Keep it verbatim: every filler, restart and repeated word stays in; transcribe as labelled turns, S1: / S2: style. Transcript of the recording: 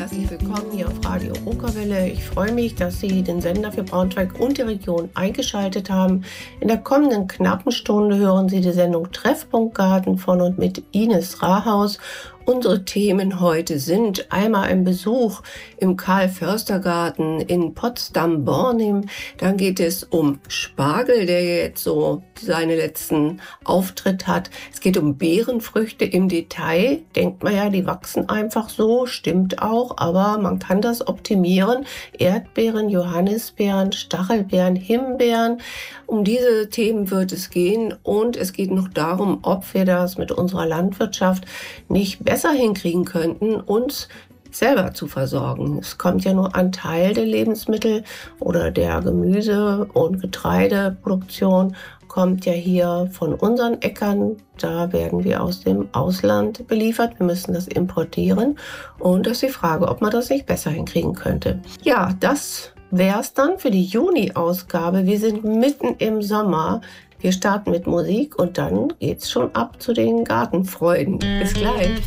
S1: herzlich willkommen hier auf Radio Okerwelle. Ich freue mich, dass Sie den Sender für Braunschweig und die Region eingeschaltet haben. In der kommenden knappen Stunde hören Sie die Sendung Treffpunkt Garten von und mit Ines Rahaus. Unsere Themen heute sind einmal ein Besuch im Karl-Förster-Garten in Potsdam-Bornim. Dann geht es um Spargel, der jetzt so seinen letzten Auftritt hat. Es geht um Beerenfrüchte im Detail. Denkt man ja, die wachsen einfach so, stimmt auch, aber man kann das optimieren. Erdbeeren, Johannisbeeren, Stachelbeeren, Himbeeren. Um diese Themen wird es gehen und es geht noch darum, ob wir das mit unserer Landwirtschaft nicht besser hinkriegen könnten, uns selber zu versorgen. Es kommt ja nur ein Teil der Lebensmittel oder der Gemüse- und Getreideproduktion kommt ja hier von unseren Äckern. Da werden wir aus dem Ausland beliefert. Wir müssen das importieren. Und das ist die Frage, ob man das nicht besser hinkriegen könnte. Ja, das wäre es dann für die Juni-Ausgabe. Wir sind mitten im Sommer. Wir starten mit Musik und dann geht's schon ab zu den Gartenfreuden. Bis gleich.